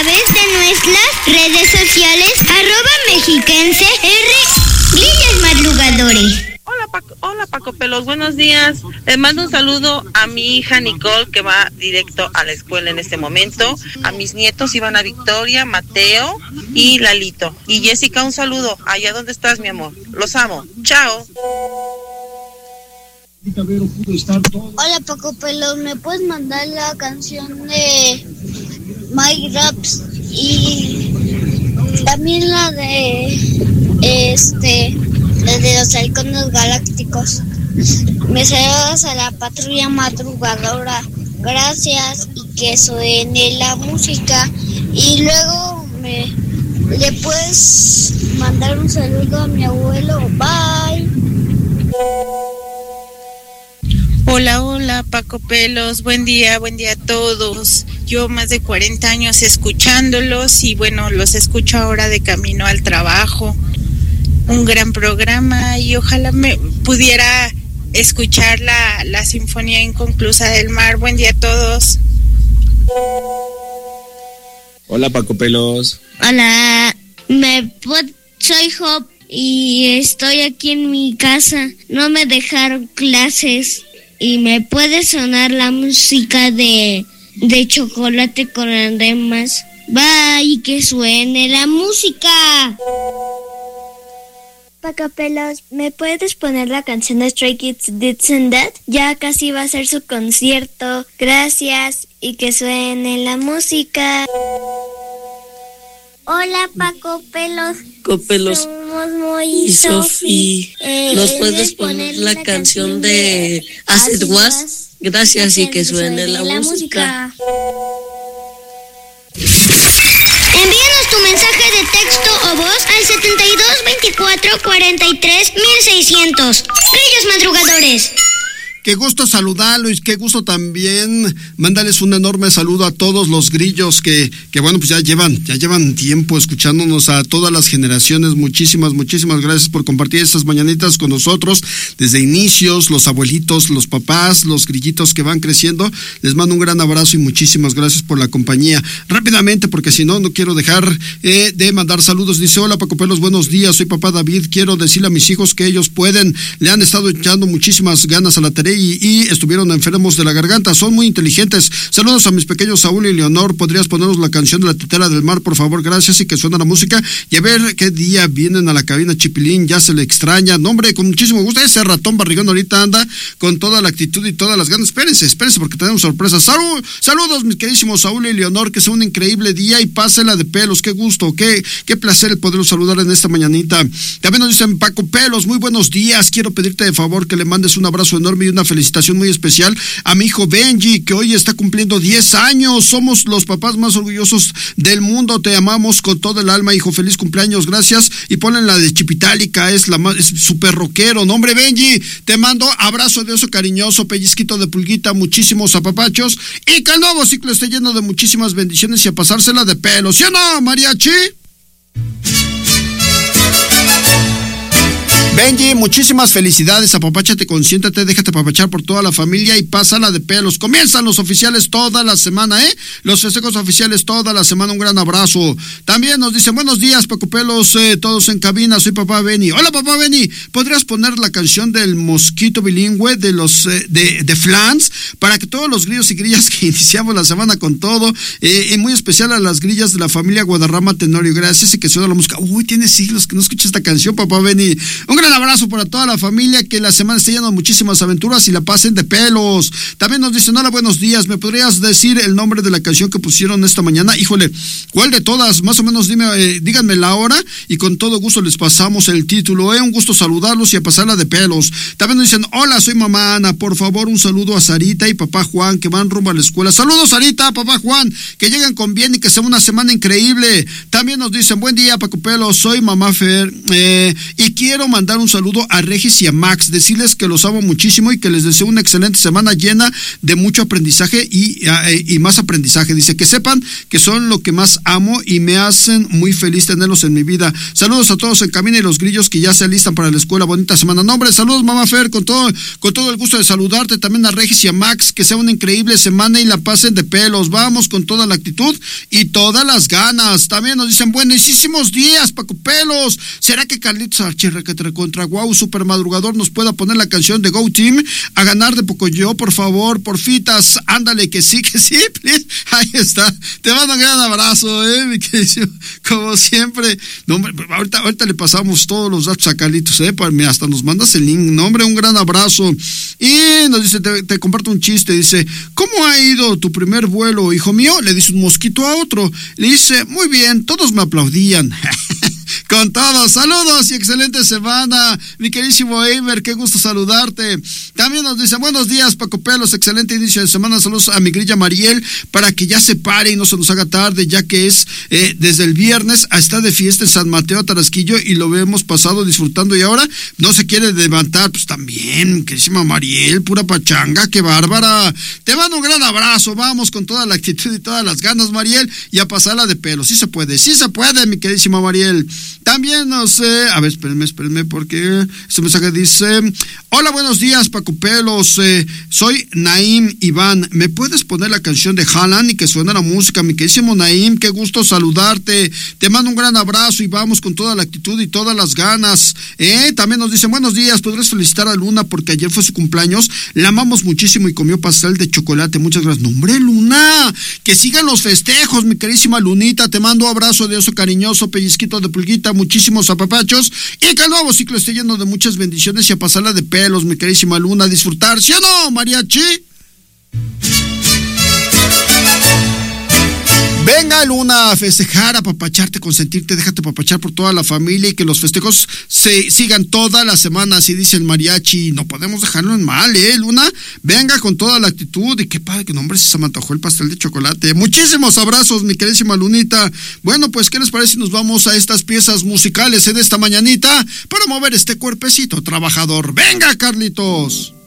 través de nuestras redes sociales, @mexiquense Grillos Madrugadores. Hola Paco Pelos, buenos días. Les mando un saludo a mi hija Nicole, que va directo a la escuela en este momento, a mis nietos Ivana Victoria, Mateo y Lalito. Y Jessica, un saludo. Allá donde estás, mi amor. Los amo. Chao. Hola Paco Pelos, ¿me puedes mandar la canción de Mike Raps y también la de los halcones galácticos? Me saludas a la patrulla madrugadora, gracias, y que suene la música. Y luego le puedes mandar un saludo a mi abuelo. Bye. Hola Paco Pelos, buen día a todos. Yo más de 40 años escuchándolos y bueno, los escucho ahora de camino al trabajo. Un gran programa y ojalá me pudiera escuchar la Sinfonía Inconclusa del Mar. Buen día a todos. Hola Paco Pelos. Hola, soy Job y estoy aquí en mi casa. No me dejaron clases y me puede sonar la música de Chocolate con Además. Bye, que suene la música. Paco Pelos, ¿me puedes poner la canción de Stray Kids This and That? Ya casi va a ser su concierto. Gracias, y que suene la música. Hola Paco Pelos. Somos Moy y Sofi. ¿Nos puedes poner la canción de Acid Was? Gracias, y que suene la música. Envíanos tu mensaje de texto o voz al 72 24 43 1600. Grillos Madrugadores. Qué gusto saludarlo y qué gusto también mandarles un enorme saludo a todos los grillos que bueno, pues ya llevan tiempo escuchándonos, a todas las generaciones. Muchísimas gracias por compartir estas mañanitas con nosotros desde inicios, los abuelitos, los papás, los grillitos que van creciendo. Les mando un gran abrazo y muchísimas gracias por la compañía. Rápidamente, porque si no quiero dejar de mandar saludos. Dice: hola Paco Pelos, buenos días, soy papá David. Quiero decirle a mis hijos que ellos pueden, le han estado echando muchísimas ganas a la tarea y estuvieron enfermos de la garganta, son muy inteligentes. Saludos a mis pequeños Saúl y Leonor. ¿Podrías ponernos la canción de La Tetera del Mar, por favor? Gracias, y que suena la música. Y a ver qué día vienen a la cabina, Chipilín, ya se le extraña. No, hombre, con muchísimo gusto. Ese ratón barrigón ahorita anda con toda la actitud y todas las ganas. Espérense, porque tenemos sorpresas. Saludos, mis queridísimos Saúl y Leonor, que sea un increíble día y pásela de pelos. Qué gusto, qué placer el poderlos saludar en esta mañanita. También nos dicen: Paco Pelos, muy buenos días. Quiero pedirte de favor que le mandes un abrazo enorme y una felicitación muy especial a mi hijo Benji, que hoy está cumpliendo 10 años. Somos los papás más orgullosos del mundo. Te amamos con todo el alma, hijo. Feliz cumpleaños, gracias. Y ponen la de Chipitálica, es súper rockero. No, hombre, Benji, te mando abrazo de oso cariñoso, pellizquito de pulguita, muchísimos apapachos, y que el nuevo ciclo esté lleno de muchísimas bendiciones y a pasársela de pelo. ¿Sí o no, mariachi? Benji, muchísimas felicidades, apapáchate, consiéntate, déjate apapachar por toda la familia y pásala de pelos. Comienzan los oficiales toda la semana, los festejos oficiales toda la semana. Un gran abrazo. También nos dicen: buenos días, Paco Pelos, todos en cabina, soy papá Benny. Hola, papá Benny, ¿podrías poner la canción del mosquito bilingüe de los de Flans, para que todos los grillos y grillas que iniciamos la semana con todo, y muy especial a las grillas de la familia Guadarrama Tenorio? Gracias, y que suena la música. Uy, tiene siglos que no escucho esta canción, papá Benny. Un gran abrazo para toda la familia, que la semana esté llena de muchísimas aventuras y la pasen de pelos. También nos dicen: hola, buenos días, ¿me podrías decir el nombre de la canción que pusieron esta mañana? Híjole, ¿cuál de todas? Más o menos díganme la hora y con todo gusto les pasamos el título. Un gusto saludarlos y a pasarla de pelos. También nos dicen: hola, soy mamá Ana, por favor un saludo a Sarita y papá Juan, que van rumbo a la escuela. Saludos, Sarita, papá Juan, que lleguen con bien y que sea una semana increíble. También nos dicen: buen día, Paco Pelos, soy mamá Fer, y quiero mandar mandar un saludo a Regis y a Max, decirles que los amo muchísimo y que les deseo una excelente semana llena de mucho aprendizaje y más aprendizaje. Dice que sepan que son lo que más amo y me hacen muy feliz tenerlos en mi vida. Saludos a todos en cabina y los grillos que ya se alistan para la escuela. Bonita semana. No, hombre, saludos, mamá Fer, con todo el gusto de saludarte. También a Regis y a Max, que sea una increíble semana y la pasen de pelos. Vamos con toda la actitud y todas las ganas. También nos dicen buenísimos días, Paco Pelos. ¿Será que Carlitos Archirrequetre contra Guau Super Madrugador nos pueda poner la canción de Go Team a ganar de Pocoyo, por favor, porfitas? Ándale, que sí, please. Ahí está. Te mando un gran abrazo, mi querido. Como siempre. No, hombre, ahorita le pasamos todos los datos a Carlitos, hasta nos mandas el link. No, hombre, un gran abrazo. Y nos dice, te comparto un chiste. Dice, ¿cómo ha ido tu primer vuelo, hijo mío? Le dice un mosquito a otro. Le dice, muy bien, todos me aplaudían. Con todos, saludos y excelente semana, mi queridísimo Eimer, qué gusto saludarte. También nos dice, buenos días, Paco Pelos, excelente inicio de semana, saludos a mi grilla Mariel, para que ya se pare y no se nos haga tarde, ya que es desde el viernes está de fiesta en San Mateo Tarasquillo y lo hemos pasado disfrutando y ahora no se quiere levantar. Pues también, mi queridísima Mariel, pura pachanga, qué bárbara. Te mando un gran abrazo, vamos con toda la actitud y todas las ganas, Mariel, y a pasarla de pelo. Sí se puede, mi queridísima Mariel. También no sé, a ver, espérenme, porque este mensaje dice, hola, buenos días, Paco Pelos, soy Naim Iván, ¿me puedes poner la canción de Haaland y que suene la música? Mi queridísimo Naim, qué gusto saludarte, te mando un gran abrazo y vamos con toda la actitud y todas las ganas. También nos dicen, buenos días, ¿podrías felicitar a Luna porque ayer fue su cumpleaños? La amamos muchísimo y comió pastel de chocolate, muchas gracias. No, hombre, Luna, que sigan los festejos, mi queridísima Lunita, te mando abrazo de oso cariñoso, pellizquito de pulguita, muchísimos apapachos y que el nuevo ciclo esté lleno de muchas bendiciones y a pasarla de pelos, mi queridísima Luna, a disfrutar, ¿sí o no, mariachi? Venga, Luna, a festejar, a papacharte, consentirte, déjate papachar por toda la familia y que los festejos se sigan toda la semana, así dice el mariachi. No podemos dejarlo en mal, Luna. Venga con toda la actitud y qué padre, que nombre, se me antojó el pastel de chocolate. Muchísimos abrazos, mi queridísima Lunita. Bueno, pues, ¿qué les parece si nos vamos a estas piezas musicales en esta mañanita para mover este cuerpecito trabajador? Venga, Carlitos.